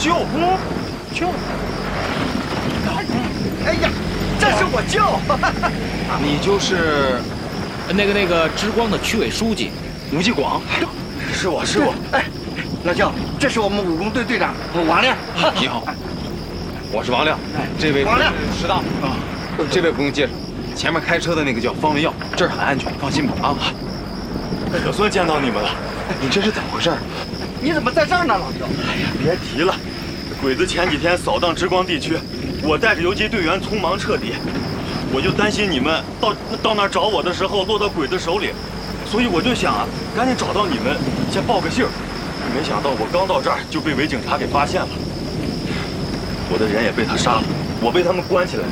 舅， 舅， 哎呀，这是我舅， 你就是那个之光的区委书记吴继广。 是我。哎，老舅，这是我们武工队队长王亮。 你好，我是王亮。这位王亮师大啊，这位不用介绍，前面开车的那个叫方文耀，这儿很安全，放心吧啊。 可算见到你们了。 你这是怎么回事？ 你怎么在这儿呢，老舅？ 哎呀，别提了，鬼子前几天扫荡之光地区，我带着游击队员匆忙撤离，我就担心你们到那儿找我的时候落到鬼子手里，所以我就想啊，赶紧找到你们，先报个信儿。没想到我刚到这儿就被伪警察给发现了，我的人也被他杀了，我被他们关起来了。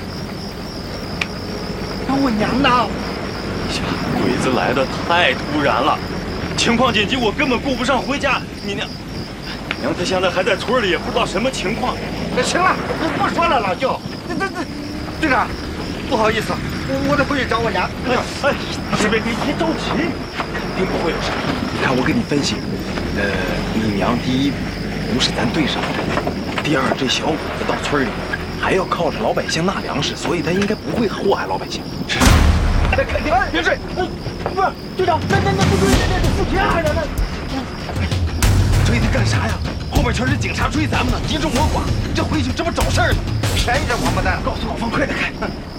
那我娘呢？ 呀，鬼子来的太突然了，情况紧急，我根本顾不上回家。你娘她现在还在村里，也不知道什么情况。 行了，不说了，老舅。队长，不好意思，我得回去找我娘。 哎，师妹，别着急， 肯定不会有事。你看我给你分析，你娘第一不是咱队上的，第二这小伙子到村里还要靠着老百姓纳粮食，所以他应该不会祸害老百姓。是。 哎，别睡！不是队长，那不追，那付钱还那。 追他干啥呀？后边全是警察追咱们呢，敌众我寡。这回去这不找事儿呢？ 便宜这王八蛋！ 告诉老方，快点开！